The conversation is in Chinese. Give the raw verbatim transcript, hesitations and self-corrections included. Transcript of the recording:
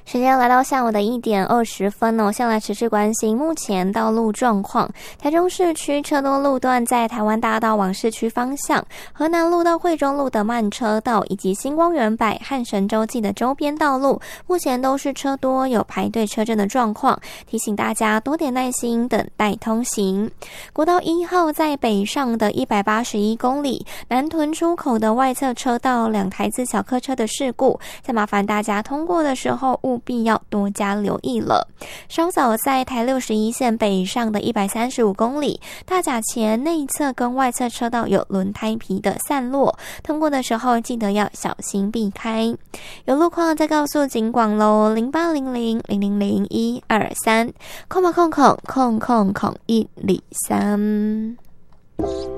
时间来到下午的一点二十分哦，先来持续关心目前道路状况。台中市区车多路段在台湾大道往市区方向、河南路到惠中路的慢车道，以及新光园百和神州记的周边道路，目前都是车多，有排队车阵的状况，提醒大家多点耐心等待通行。国道一号在北上的一百八十一公里，南屯出口的外侧车道两台自小客车的事故，再麻烦大家通过的时候务必要多加留意了。稍早在台六十一线北上的一百三十五公里，大甲前内侧跟外侧车道有轮胎皮的散落，通过的时候记得要小心避开。有路况再告诉警广咯，零八零零零零零一二三空空空空空空一里三。